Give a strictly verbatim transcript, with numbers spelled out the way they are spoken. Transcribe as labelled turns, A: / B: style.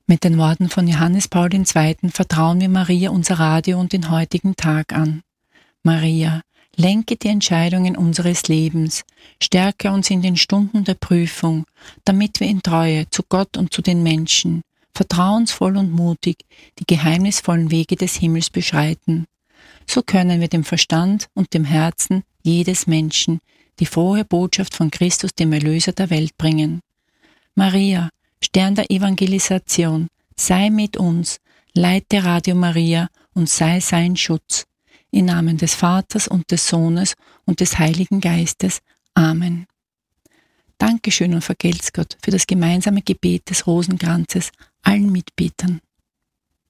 A: Mit den Worten von Johannes Paul der Zweite. vertrauen wir Maria unser Radio und den heutigen Tag an. Maria, lenke die Entscheidungen unseres Lebens, stärke uns in den Stunden der Prüfung, damit wir in Treue zu Gott und zu den Menschen, vertrauensvoll und mutig die geheimnisvollen Wege des Himmels beschreiten. So können wir dem Verstand und dem Herzen jedes Menschen die frohe Botschaft von Christus, dem Erlöser der Welt, bringen. Maria, Stern der Evangelisation, sei mit uns, leite Radio Maria und sei sein Schutz. Im Namen des Vaters und des Sohnes und des Heiligen Geistes. Amen. Dankeschön und vergelt's Gott für das gemeinsame Gebet des Rosenkranzes allen Mitbetern.